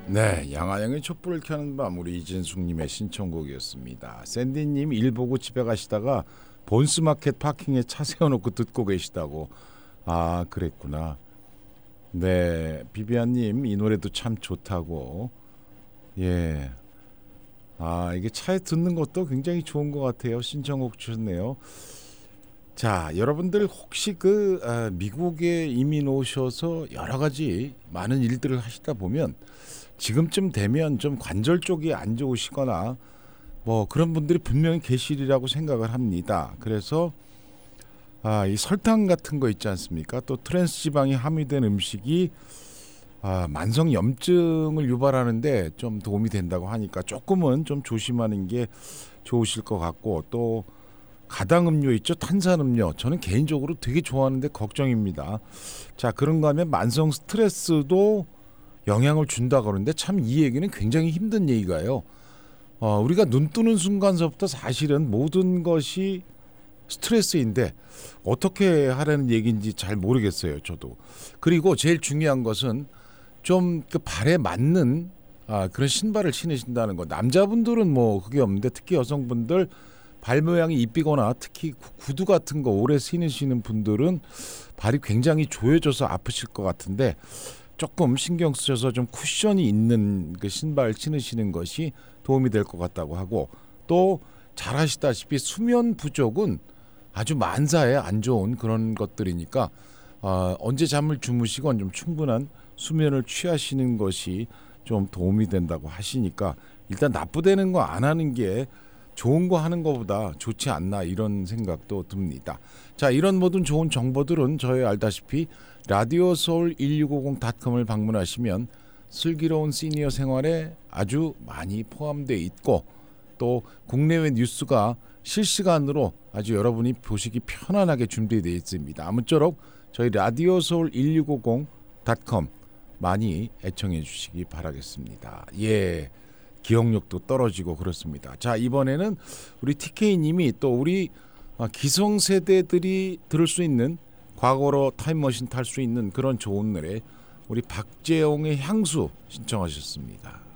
네, 양아양의 촛불을 켜는 밤 우리 이진숙님의 신청곡이었습니다. 샌디님 일 보고 집에 가시다가 본스마켓 파킹에 차 세워놓고 듣고 계시다고. 아, 그랬구나. 네, 비비안님 이 노래도 참 좋다고. 예. 아, 이게 차에 듣는 것도 굉장히 좋은 것 같아요. 신청곡 주셨네요. 자, 여러분들 혹시 미국에 이민 오셔서 여러 가지 많은 일들을 하시다 보면 지금쯤 되면 좀 관절 쪽이 안 좋으시거나 뭐 그런 분들이 분명히 계시리라고 생각을 합니다. 그래서 이 설탕 같은 거 있지 않습니까? 또 트랜스 지방이 함유된 음식이 만성 염증을 유발하는데 좀 도움이 된다고 하니까 조금은 좀 조심하는 게 좋으실 것 같고, 또 가당 음료 있죠? 탄산음료. 저는 개인적으로 되게 좋아하는데 걱정입니다. 자, 그런가 하면 만성 스트레스도 영향을 준다 그러는데 참 이 얘기는 굉장히 힘든 얘기가요. 우리가 눈 뜨는 순간서부터 사실은 모든 것이 스트레스인데 어떻게 하라는 얘기인지 잘 모르겠어요, 저도. 그리고 제일 중요한 것은 좀 그 발에 맞는 그런 신발을 신으신다는 거. 남자분들은 뭐 그게 없는데 특히 여성분들 발 모양이 이삐거나 특히 구두 같은 거 오래 신으시는 분들은 발이 굉장히 조여져서 아프실 것 같은데 조금 신경 쓰셔서 좀 쿠션이 있는 그 신발 신으시는 것이 도움이 될 것 같다고 하고, 또 잘 아시다시피 수면 부족은 아주 만사에 안 좋은 그런 것들이니까 언제 잠을 주무시건 좀 충분한 수면을 취하시는 것이 좀 도움이 된다고 하시니까 일단 나쁘다는 거 안 하는 게 좋은 거 하는 것보다 좋지 않나 이런 생각도 듭니다. 자, 이런 모든 좋은 정보들은 저희 알다시피 radiosoul1650.com을 방문하시면 슬기로운 시니어 생활에 아주 많이 포함되어 있고, 또 국내외 뉴스가 실시간으로 아주 여러분이 보시기 편안하게 준비되어 있습니다. 아무쪼록 저희 radiosoul1650.com 많이 애청해 주시기 바라겠습니다. 예. 기억력도 떨어지고 그렇습니다. 자, 이번에는 우리 TK님이 또 우리 기성세대들이 들을 수 있는, 과거로 타임머신 탈 수 있는 그런 좋은 노래, 우리 박재홍의 향수 신청하셨습니다.